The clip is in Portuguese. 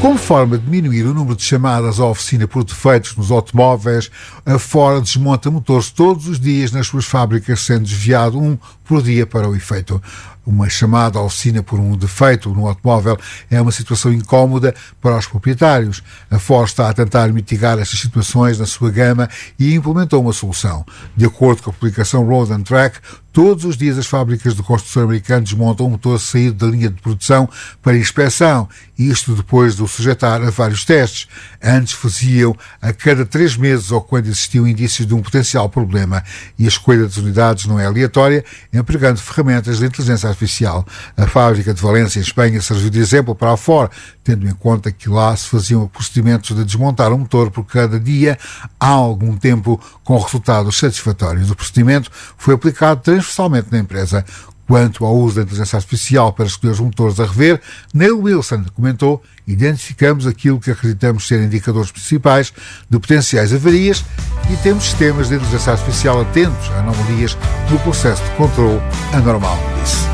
Como forma de diminuir o número de chamadas à oficina por defeitos nos automóveis, a Ford desmonta motores todos os dias nas suas fábricas, sendo desviado um por dia para o efeito. Uma chamada à oficina por um defeito no automóvel é uma situação incómoda para os proprietários. A Ford está a tentar mitigar estas situações na sua gama e implementou uma solução. De acordo com a publicação Road and Track, todos os dias as fábricas de construção americanas desmontam um motor saído da linha de produção para inspeção, isto depois de o sujeitar a vários testes. Antes faziam a cada 3 meses ou quando existiam indícios de um potencial problema, e a escolha das unidades não é aleatória, empregando ferramentas de inteligência artificial. A fábrica de Valência, em Espanha, serviu de exemplo para a Ford, tendo em conta que lá se faziam procedimentos de desmontar um motor por cada dia há algum tempo, com resultados satisfatórios. O procedimento foi aplicado transversalmente na empresa. Quanto ao uso da inteligência artificial para escolher os motores a rever, Neil Wilson comentou: identificamos aquilo que acreditamos ser indicadores principais de potenciais avarias e temos sistemas de inteligência artificial atentos a anomalias no processo de controle anormal, disse.